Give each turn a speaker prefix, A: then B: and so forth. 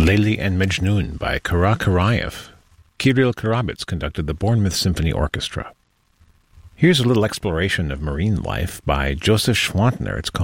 A: Layli and Mejnun by Kara Karayev. Kirill Karabits conducted the Bournemouth Symphony Orchestra. Here's a little exploration of marine life by Joseph Schwantner. It's called